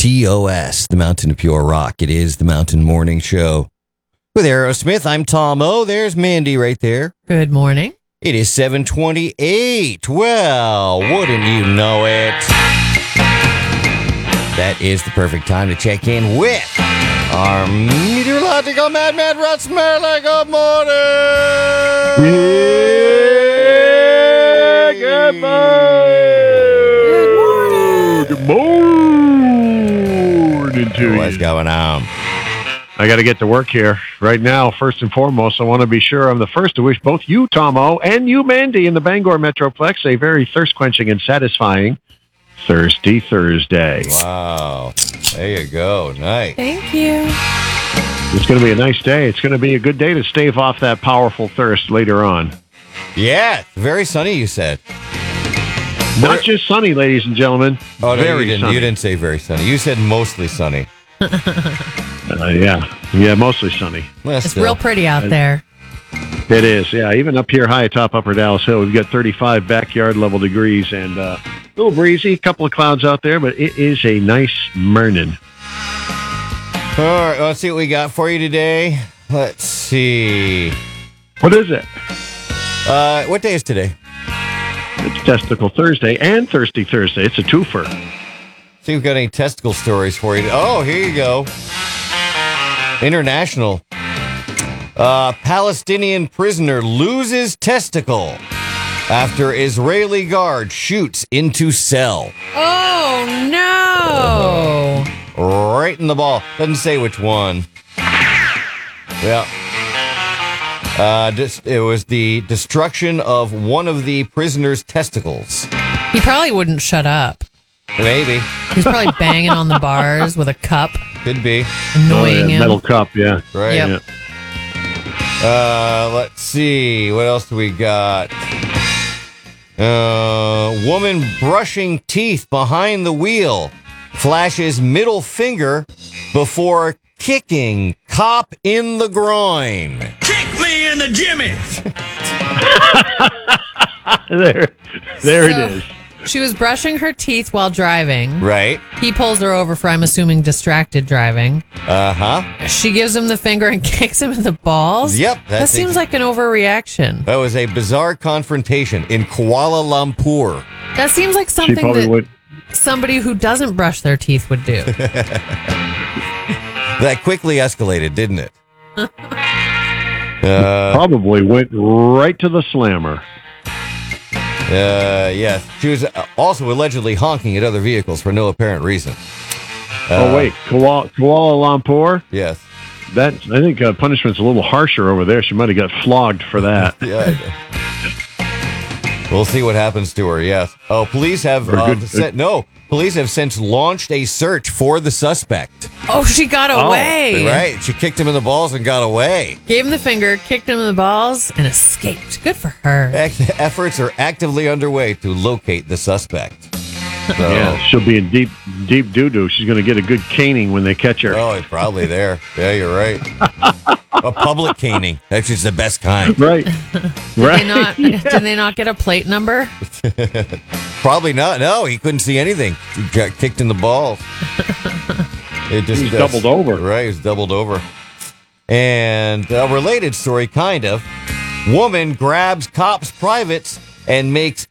WTOS, the Mountain of Pure Rock. It is the Mountain Morning Show. With Aerosmith, I'm Tom O. There's Mandy right there. Good morning. It is 7:28. Well, wouldn't you know it? That is the perfect time to check in with our meteorological madman, Russ Merlin. Good morning! Yeah, good morning! Good morning to you. What's going on? I got to get to work here right now. First and foremost, I want to be sure I'm the first to wish both you, Tomo, and you, Mandy, in the Bangor Metroplex a very thirst-quenching and satisfying Thirsty Thursday. Wow. There you go. Nice. Thank you. It's going to be a nice day. It's going to be a good day to stave off that powerful thirst later on. Yeah. Very sunny, you said. Not just sunny, ladies and gentlemen. Oh, no, very you didn't. sunny. You didn't say very sunny. You said mostly sunny. Yeah, mostly sunny. Well, It's still. real pretty out there. It is, yeah. Even up here high atop Upper Dallas Hill, we've got 35 backyard level degrees and a little breezy, a couple of clouds out there, but it is a nice morning. All right, let's see what we got for you today. Let's see. What is it? What day is today? It's Testicle Thursday and Thirsty Thursday. It's a twofer. See if we've got any testicle stories for you. Oh, here you go. International. Palestinian prisoner loses testicle after Israeli guard shoots into cell. Oh, no. Right in the ball. Doesn't say which one. Yeah. It was the destruction of one of the prisoner's testicles. He probably wouldn't shut up. Maybe. He's probably banging on the bars with a cup, Could be. annoying him. Metal cup, yeah. Right. Yep. Let's see. What else do we got? Woman brushing teeth behind the wheel flashes middle finger before kicking cop in the groin. Kick me in the Jimmy! There it is. She was brushing her teeth while driving. Right. He pulls her over for, I'm assuming, distracted driving. Uh-huh. She gives him the finger and kicks him in the balls. Yep. That seems like an overreaction. That was a bizarre confrontation in Kuala Lumpur. That seems like She something probably that would. somebody who doesn't brush their teeth would do. That quickly escalated, didn't it? Probably went right to the slammer. Yes. She was also allegedly honking at other vehicles for no apparent reason. Wait, Kuala Lumpur? Yes. I think punishment's a little harsher over there. She might have got flogged for that. Yeah. We'll see what happens to her. Yes. Oh, police have police have since launched a search for the suspect. Oh, she got away. Right. She kicked him in the balls and got away. Gave him the finger, kicked him in the balls, and escaped. Good for her. Efforts are actively underway to locate the suspect. So, Yeah, she'll be in deep doo-doo. She's going to get a good caning when they catch her. Oh, he's probably there. Yeah, you're right. A public caning. That's just the best kind. Right. Did they not get a plate number? Probably not. No, he couldn't see anything. He got kicked in the balls. It just He's doubled over. Right, he's doubled over. And a related story, kind of. Woman grabs cops' privates and makes